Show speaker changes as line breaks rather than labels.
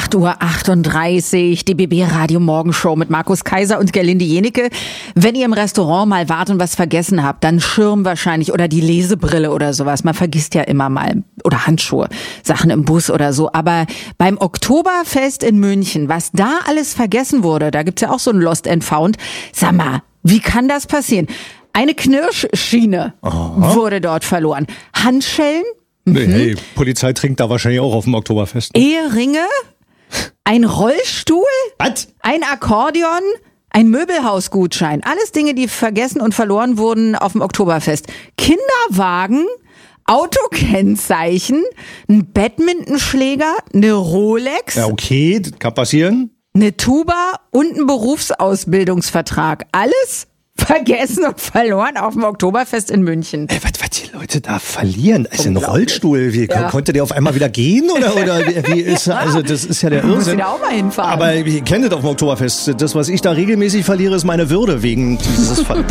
8:38 Uhr, die BB Radio Morgenshow mit Markus Kaiser und Gerlinde Jenecke. Wenn ihr im Restaurant mal wart und was vergessen habt, dann Schirm wahrscheinlich oder die Lesebrille oder sowas. Man vergisst ja immer mal. Oder Handschuhe, Sachen im Bus oder so. Aber beim Oktoberfest in München, was da alles vergessen wurde, da gibt's ja auch so ein Lost and Found. Sag mal, wie kann das passieren? Eine Knirschschiene wurde dort verloren. Handschellen?
Nee, hey, Polizei trinkt da wahrscheinlich auch auf dem Oktoberfest.
Eheringe? Ein Rollstuhl?
Was?
Ein Akkordeon? Ein Möbelhausgutschein? Alles Dinge, die vergessen und verloren wurden auf dem Oktoberfest. Kinderwagen? Autokennzeichen? Ein Badmintonschläger? Eine Rolex?
Ja, okay, das kann passieren.
Eine Tuba und ein Berufsausbildungsvertrag. Alles vergessen und verloren auf dem Oktoberfest in München.
Was die Leute da verlieren? Also ein Rollstuhl, konnte der auf einmal wieder gehen? Oder wie ist, also das ist ja der Irrsinn.
Muss wieder auch mal hinfahren.
Aber ich kenne das auf dem Oktoberfest. Das, was ich da regelmäßig verliere, ist meine Würde wegen dieses